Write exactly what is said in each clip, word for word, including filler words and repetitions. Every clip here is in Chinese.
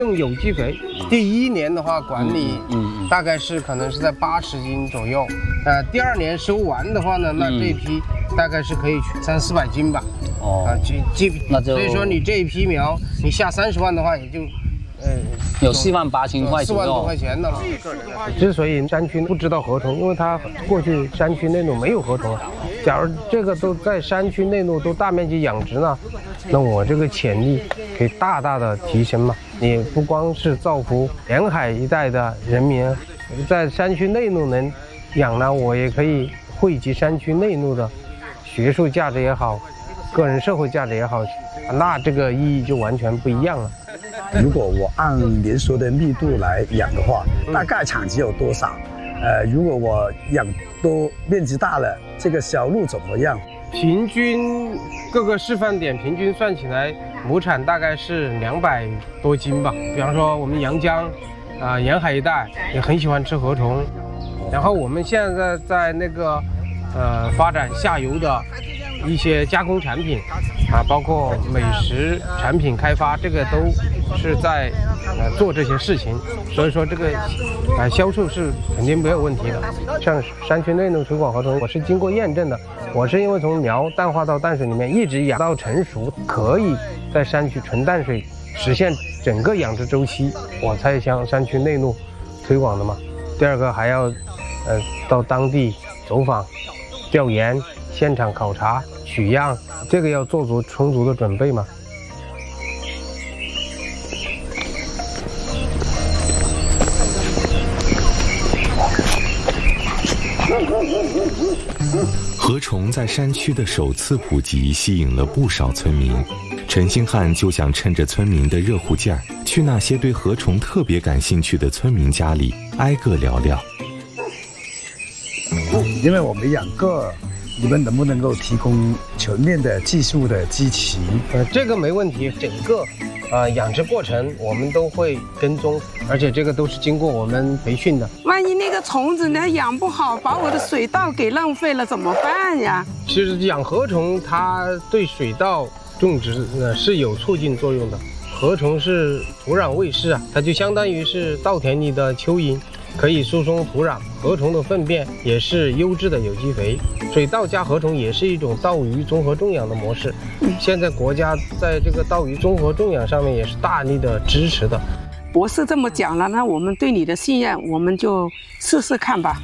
用有机肥，第一年的话管理大概是可能是在八十斤左右，呃，第二年收完的话呢，那这一批大概是可以取三四百斤吧。哦，啊，基基，那就所以说你这一批苗，你下三十万的话，也就，呃， 有四万八千块， 四万多块钱的了。之所以山区不知道河虫，因为它过去山区内陆没有河虫。假如这个都在山区内陆都大面积养殖呢，那我这个潜力可以大大的提升嘛。你不光是造福沿海一带的人民，在山区内陆能养呢，我也可以惠及山区内陆的学术价值也好，个人社会价值也好，那这个意义就完全不一样了。 如果我按年熟的密度来养的话，大概产值有多少？呃，如果我养多面积大了，这个销路怎么样？ 平均各个示范点平均算起来，亩产大概是两百多斤吧。比方说我们阳江，啊、呃、沿海一带也很喜欢吃河虫，然后我们现在在那个呃发展下游的一些加工产品，啊，包括美食产品开发，这个都是在呃做这些事情，所以说这个啊、呃、销售是肯定没有问题的。像山区内陆水管河虫，我是经过验证的，我是因为从苗淡化到淡水里面一直养到成熟，可以在山区纯淡水实现整个养殖周期，我才向山区内陆推广的嘛。第二个还要呃到当地走访、调研、现场考察、取样，这个要做足充足的准备嘛。 河虫在山区的首次普及，吸引了不少村民。陈星汉就想趁着村民的热乎劲儿，去那些对河虫特别感兴趣的村民家里，挨个聊聊。 因为我没养过，你们能不能够提供全面的技术的支持？ 呃，这个没问题，整个呃养殖过程我们都会跟踪，而且这个都是经过我们培训的。 万一那个虫子呢养不好，把我的水稻给浪费了怎么办呀？ 其实养河虫它对水稻种植呃是有促进作用的。河虫是土壤卫士啊，它就相当于是稻田里的蚯蚓，可以疏松土壤。河虫的粪便也是优质的有机肥，水稻加河虫也是一种稻鱼综合种养的模式。现在国家在这个稻鱼综合种养上面也是大力的支持的。 博士这么讲了，那我们对你的信任，我们就试试看吧。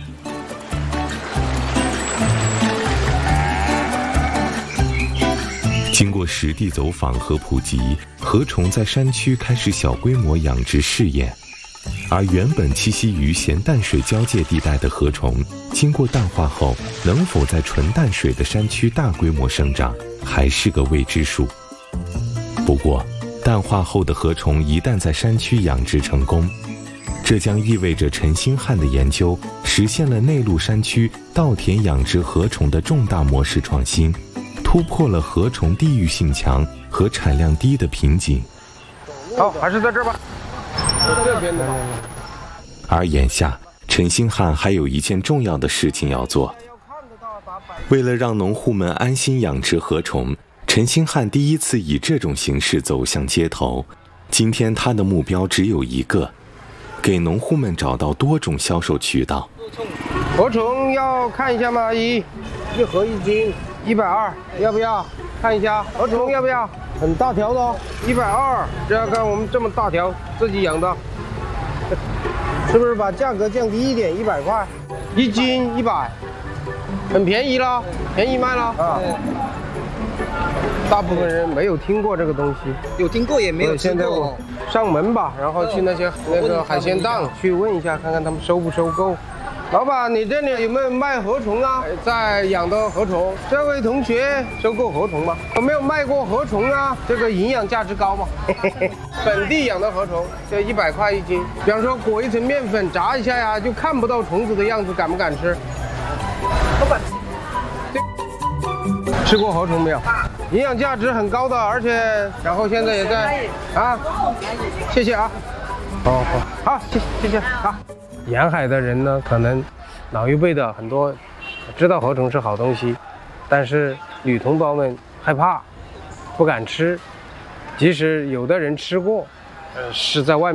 经过实地走访和普及，河虫在山区开始小规模养殖试验。而原本栖息于咸淡水交界地带的河虫，经过淡化后，能否在纯淡水的山区大规模生长，还是个未知数。不过，淡化后的河虫一旦在山区养殖成功，这将意味着陈星汉的研究实现了内陆山区稻田养殖河虫的重大模式创新，突破了河虫地域性强和产量低的瓶颈。 好，还是在这儿吧。这边的。 而眼下，陈星汉还有一件重要的事情要做。为了让农户们安心养殖河虫，陈星汉第一次以这种形式走向街头。今天他的目标只有一个，给农户们找到多种销售渠道。 河虫要看一下吗？阿姨，一盒一斤，一百二，要不要？看一下河虫要不要？很大条的哦，一百二。这样看我们这么大条，自己养的，是不是把价格降低一点？一百块，一斤一百，很便宜了，便宜卖了啊。大部分人没有听过这个东西， 有听过也没有吃过。 现在我上门吧，然后去那些那个海鲜档去问一下，看看他们收不收购。老板，你这里有没有卖河虫啊？在养的河虫，这位同学收购河虫吗？有没有卖过河虫啊？这个营养价值高吗？本地养的河虫，就一百块一斤。比方说裹一层面粉炸一下呀，就看不到虫子的样子，敢不敢吃？老板，吃过河虫没有？营养价值很高的，而且然后现在也在啊，谢谢啊，好好好，谢谢谢谢啊。沿海的人呢，可能老一辈的很多知道河虫是好东西，但是女同胞们害怕，不敢吃。即使有的人吃过，呃，是在外面。